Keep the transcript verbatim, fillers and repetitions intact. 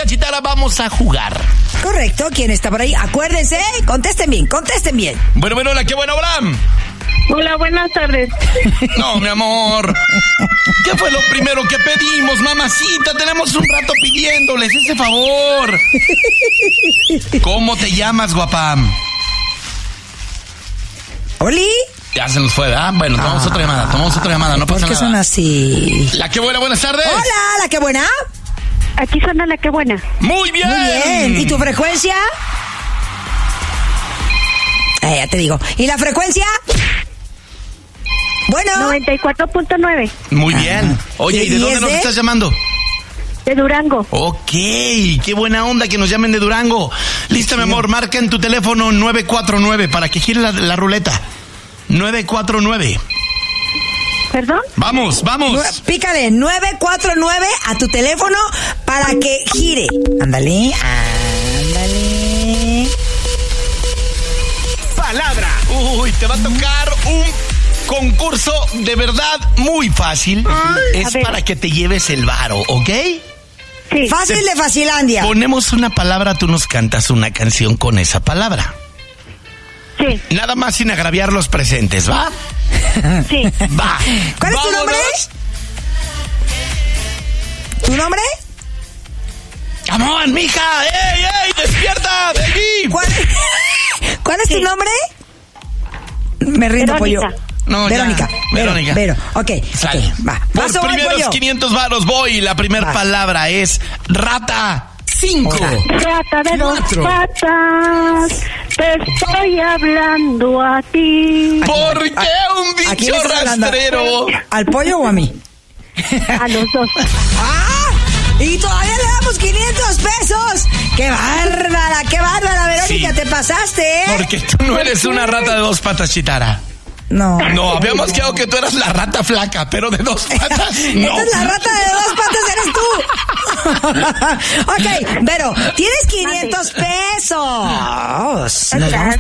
familia Chitara, vamos a jugar. Correcto, ¿quién está por ahí? Acuérdense, contesten bien, contesten bien. Bueno, bueno, hola, qué bueno, Abraham. Hola, buenas tardes. No, mi amor. ¿Qué fue lo primero que pedimos, mamacita? Tenemos un rato pidiéndoles ese favor. ¿Cómo te llamas, guapa? ¿Oli? Ya se nos fue, ¿verdad? Bueno, tomamos ah, otra llamada, tomamos otra llamada, no pasa ¿por qué nada. son así? La que buena, buenas tardes. Hola, la que buena. Aquí suena la que buena. Muy bien. Muy bien. ¿Y tu frecuencia? Eh, ya te digo. ¿Y la frecuencia? Bueno. noventa y cuatro punto nueve. Muy bien. Oye, ¿y de dónde nos de? estás llamando? De Durango. Ok, qué buena onda que nos llamen de Durango. Lista, mi amor, marca en tu teléfono nueve cuatro nueve para que gire la, la ruleta. nueve cuatro nueve. ¿Perdón? Vamos, vamos. Nue- pícale nueve cuatro nueve a tu teléfono para que gire. Ándale, ándale. Palabra. Uy, te va a tocar un concurso de verdad muy fácil. Ay, es para que te lleves el varo, ¿ok? Sí. Fácil de Facilandia. Ponemos una palabra, tú nos cantas una canción con esa palabra. Sí. Nada más sin agraviar los presentes, ¿va? Sí. Va. ¿Cuál es tu Vámonos. nombre? ¿Tu nombre? Come on, mija. ¡Ey, ey! ¡Despierta, baby! ¿Cuál, ¿Cuál es Sí. tu nombre? Me rindo, pollo. Verónica. No, ya. Verónica. Verónica. Vero, ok. Sale. Okay, va. Por Paso, voy, primeros pollo. quinientos varos voy. La primera Va. palabra es rata. Cinco. Rata de dos Cuatro. patas, te estoy hablando a ti. ¿Por qué un ¿A quién bicho le estás hablando? rastrero? ¿Al pollo o a mí? A los dos. ¡Ah! Y todavía le damos quinientos pesos. ¡Qué bárbara, qué bárbara, Verónica! Sí. Te pasaste, ¿eh? Porque tú no eres una rata de dos patas, Chitara. No. No, habíamos quedado que tú eras la rata flaca, pero de dos patas no. Esta es la rata de dos patas, eres tú. Ok, Vero, tienes quinientos pesos. Nos vamos